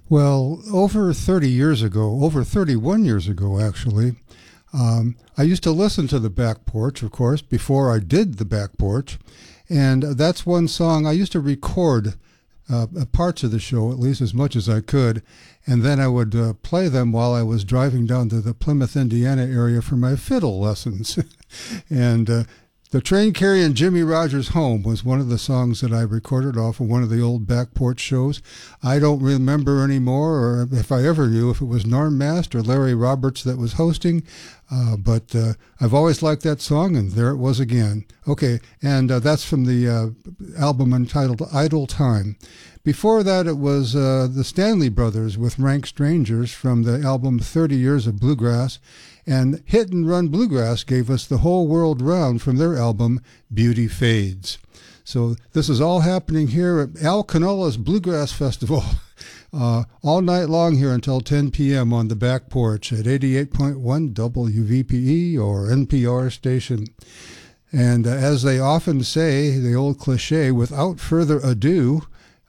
Well, over 30 years ago, over 31 years ago, actually, I used to listen to the back porch, of course, before I did the back porch. And that's one song I used to record parts of the show, at least as much as I could. And then I would play them while I was driving down to the Plymouth, Indiana area for my fiddle lessons. and the Train Carrying Jimmy Rogers Home was one of the songs that I recorded off of one of the old back porch shows. I don't remember anymore, or if I ever knew, if it was Norm Mast or Larry Roberts that was hosting, but I've always liked that song, and there it was again. Okay, and that's from the album entitled Idle Time. Before that, it was the Stanley Brothers with Rank Strangers from the album 30 Years of Bluegrass. And Hit and Run Bluegrass gave us The Whole World Round from their album Beauty Fades. So this is all happening here at Al Canola's Bluegrass Festival all night long here until 10 p.m. on the back porch at 88.1 WVPE or NPR station. And as they often say, the old cliche, without further ado,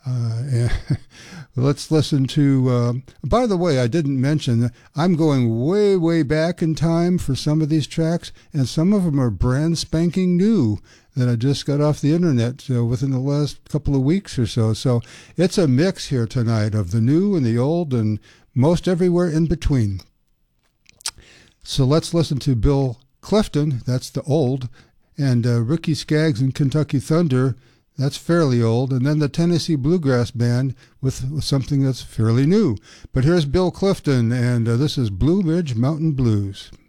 let's listen to, by the way, I didn't mention, I'm going way, way back in time for some of these tracks, and some of them are brand spanking new that I just got off the internet within the last couple of weeks or so. So it's a mix here tonight of the new and the old and most everywhere in between. So let's listen to Bill Clifton, that's the old, and Ricky Skaggs and Kentucky Thunder, that's fairly old, and then the Tennessee Bluegrass Band with something that's fairly new. But here's Bill Clifton, and this is Blue Ridge Mountain Blues.